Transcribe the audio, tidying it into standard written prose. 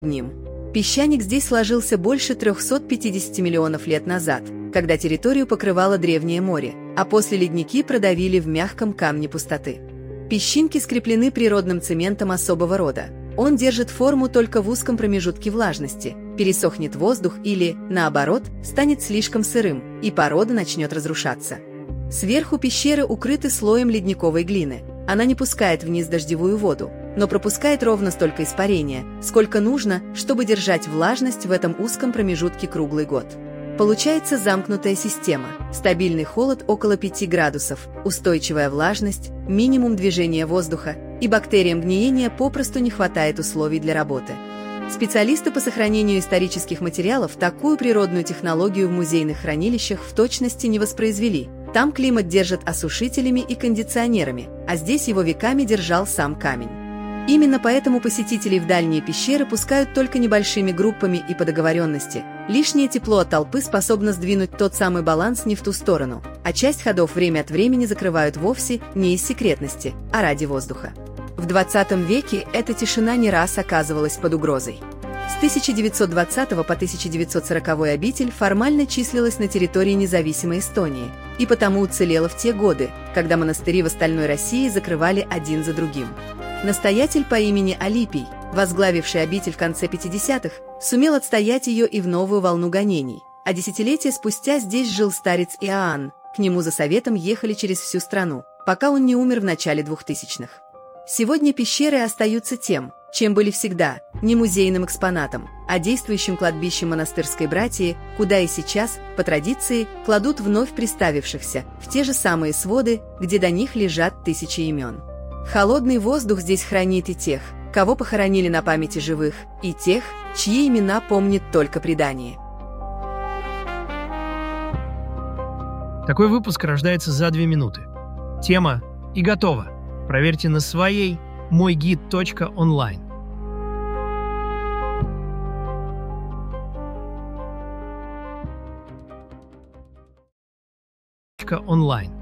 ним. Песчаник здесь сложился больше 350 миллионов лет назад, когда территорию покрывало древнее море, а после ледники продавили в мягком камне пустоты. Песчинки скреплены природным цементом особого рода. Он держит форму только в узком промежутке влажности, пересохнет воздух или, наоборот, станет слишком сырым, и порода начнет разрушаться. Сверху пещеры укрыты слоем ледниковой глины. Она не пускает вниз дождевую воду, но пропускает ровно столько испарения, сколько нужно, чтобы держать влажность в этом узком промежутке круглый год. Получается замкнутая система, стабильный холод около 5 градусов, устойчивая влажность, минимум движения воздуха, и бактериям гниения попросту не хватает условий для работы. Специалисты по сохранению исторических материалов такую природную технологию в музейных хранилищах в точности не воспроизвели. Там климат держат осушителями и кондиционерами, а здесь его веками держал сам камень. Именно поэтому посетителей в дальние пещеры пускают только небольшими группами и по договоренности. Лишнее тепло от толпы способно сдвинуть тот самый баланс не в ту сторону, а часть ходов время от времени закрывают вовсе не из секретности, а ради воздуха. В 20 веке эта тишина не раз оказывалась под угрозой. С 1920 по 1940 обитель формально числилась на территории независимой Эстонии и потому уцелела в те годы, когда монастыри в остальной России закрывали один за другим. Настоятель по имени Алипий, возглавивший обитель в конце 50-х, сумел отстоять ее и в новую волну гонений, а десятилетия спустя здесь жил старец Иоанн, к нему за советом ехали через всю страну, пока он не умер в начале 2000-х. Сегодня пещеры остаются тем, чем были всегда, не музейным экспонатом, а действующим кладбищем монастырской братии, куда и сейчас, по традиции, кладут вновь приставившихся, в те же самые своды, где до них лежат тысячи имен. Холодный воздух здесь хранит и тех, кого похоронили на памяти живых, и тех, чьи имена помнит только предание. Такой выпуск рождается за 2 минуты. Тема и готово. Проверьте на своей moygid.online. Онлайн.